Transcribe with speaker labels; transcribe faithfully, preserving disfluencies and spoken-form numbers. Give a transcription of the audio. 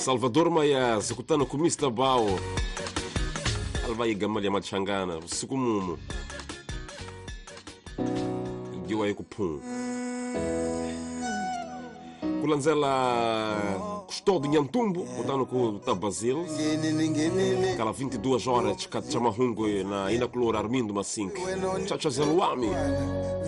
Speaker 1: Salvador Maia zikutana ku mister Bao alvai gamal ya machangana sikumumu igiwa yikupung kulanzela custou de Nhantumbo botando com Tabazil aquela vinte e duas horas de Chamahungo na Inacolor Armindo Massink Chacha Zeluami